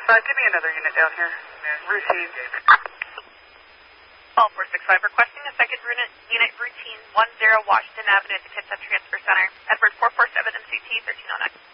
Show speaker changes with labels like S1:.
S1: Give me another unit down here. Routine.
S2: Call 465 requesting a second unit routine 10 Washington Avenue at the Kitsap Transfer Center. Edward 447 MCT 1309.